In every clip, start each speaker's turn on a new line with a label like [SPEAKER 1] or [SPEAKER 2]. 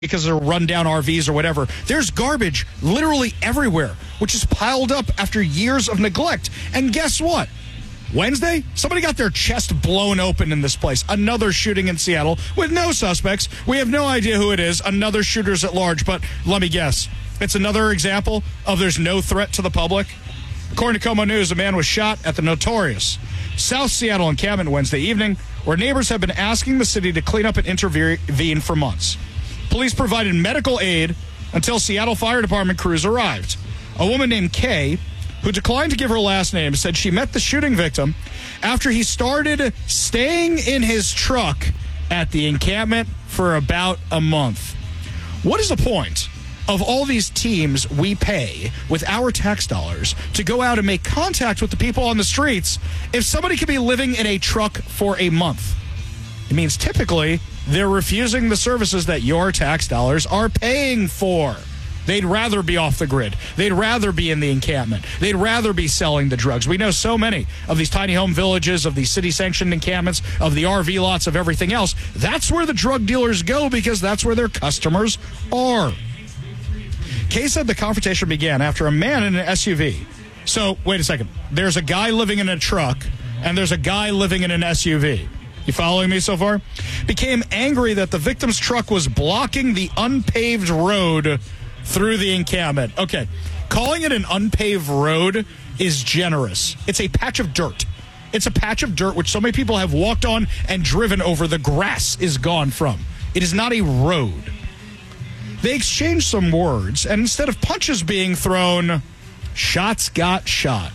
[SPEAKER 1] because they're run-down RVs or whatever. There's garbage literally everywhere, which is piled up after years of neglect. And guess what? Wednesday, somebody got their chest blown open in this place. Another shooting in Seattle with no suspects. We have no idea who it is. Another shooter's at large, but let me guess. It's another example of there's no threat to the public. According to KOMO News, a man was shot at the notorious South Seattle encampment Wednesday evening, where neighbors have been asking the city to clean up and intervene for months. Police provided medical aid until Seattle Fire Department crews arrived. A woman named Kay, who declined to give her last name, said she met the shooting victim after he started staying in his truck at the encampment for about a month. What is the point of all these teams we pay with our tax dollars to go out and make contact with the people on the streets if somebody could be living in a truck for a month? It means typically they're refusing the services that your tax dollars are paying for. They'd rather be off the grid. They'd rather be in the encampment. They'd rather be selling the drugs. We know so many of these tiny home villages, of these city-sanctioned encampments, of the RV lots, of everything else. That's where the drug dealers go because that's where their customers are. Kay said the confrontation began after a man in an SUV. So, wait a second. There's a guy living in a truck, and there's a guy living in an SUV. You following me so far? Became angry that the victim's truck was blocking the unpaved road through the encampment. Okay, calling it an unpaved road is generous. It's a patch of dirt. It's a patch of dirt which so many people have walked on and driven over. The grass is gone from. It is not a road. They exchanged some words, and instead of punches being thrown, shots got shot.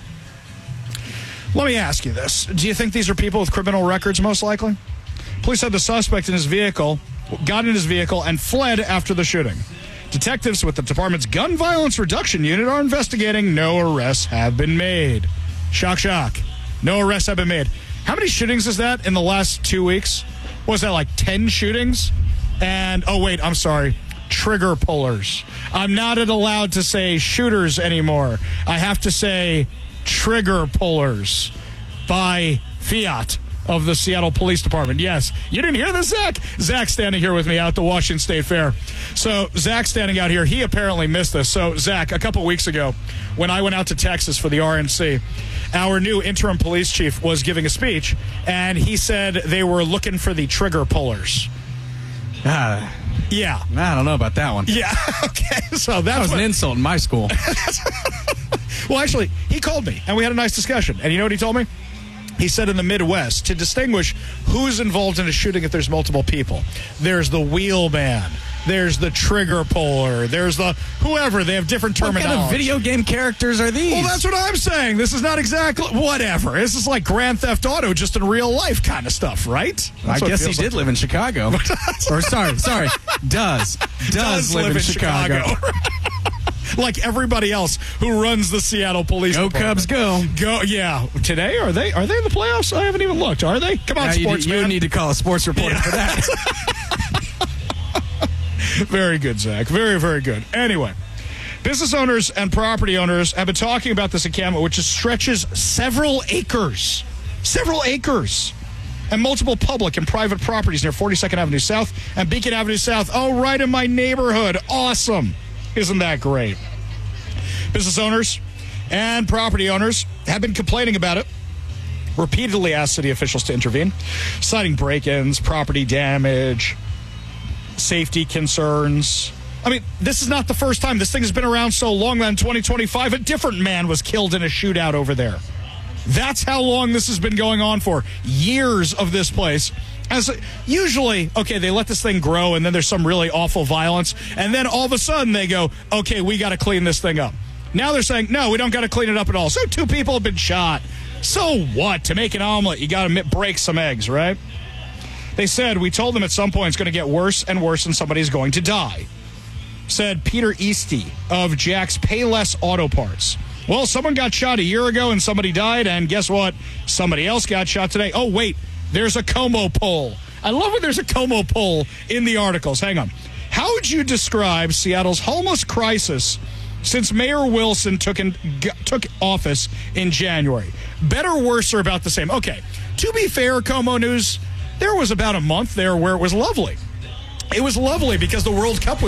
[SPEAKER 1] Let me ask you this. Do you think these are people with criminal records, most likely? Police said the suspect got in his vehicle and fled after the shooting. Detectives with the department's Gun Violence Reduction Unit are investigating. No arrests have been made. Shock, shock. No arrests have been made. How many shootings is that in the last 2 weeks? What was that, like 10 shootings? And, oh, wait, I'm sorry. Trigger pullers. I'm not allowed to say shooters anymore. I have to say trigger pullers by Fiat of the Seattle Police Department. Yes, you didn't hear this, Zach? Zach's standing here with me out at the Washington State Fair. So Zach's standing out here. He apparently missed this. So, Zach, a couple weeks ago, when I went out to Texas for the RNC, our new interim police chief was giving a speech, and he said they were looking for the trigger pullers. Yeah.
[SPEAKER 2] I don't know about that one.
[SPEAKER 1] Yeah, okay. So that
[SPEAKER 2] was an insult in my school.
[SPEAKER 1] Well, actually, he called me, and we had a nice discussion. And you know what he told me? He said in the Midwest, to distinguish who's involved in a shooting if there's multiple people, there's the wheelman, there's the trigger puller, there's the whoever. They have different terminology.
[SPEAKER 2] What kind of video game characters are these?
[SPEAKER 1] Well, that's what I'm saying. This is not exactly whatever. This is like Grand Theft Auto, just in real life kind of stuff, right?
[SPEAKER 2] I guess he did live in Chicago. Or sorry, does live in Chicago.
[SPEAKER 1] Like everybody else who runs the Seattle Police Department.
[SPEAKER 2] Cubs, go.
[SPEAKER 1] Go, yeah. Today, are they in the playoffs? I haven't even looked. Are they? Come on, sportsman.
[SPEAKER 2] You need to call a sports reporter for that.
[SPEAKER 1] Very good, Zach. Very, very good. Anyway, business owners and property owners have been talking about this encampment, which stretches several acres. Several acres. And multiple public and private properties near 42nd Avenue South and Beacon Avenue South. Oh, right in my neighborhood. Awesome. Isn't that great? Business owners and property owners have been complaining about it. Repeatedly asked city officials to intervene, citing break-ins, property damage, safety concerns. I mean, this is not the first time. This thing has been around so long that in 2025, a different man was killed in a shootout over there. That's how long this has been going on for. Years of this place. As usually, okay, they let this thing grow, and then there's some really awful violence, and then all of a sudden they go, okay, we got to clean this thing up. Now they're saying, no, we don't got to clean it up at all. So 2 people have been shot. So what? To make an omelet, you got to break some eggs, right? They said, we told them at some point it's going to get worse and worse and somebody's going to die. Said Peter Easty of Jack's Payless Auto Parts. Well, someone got shot a year ago and somebody died, and guess what? Somebody else got shot today. Oh, wait. There's a KOMO poll. I love when there's a KOMO poll in the articles. Hang on. How would you describe Seattle's homeless crisis since Mayor Wilson took office in January? Better, worse, or about the same? Okay. To be fair, KOMO News, there was about a month there where it was lovely. It was lovely because the World Cup was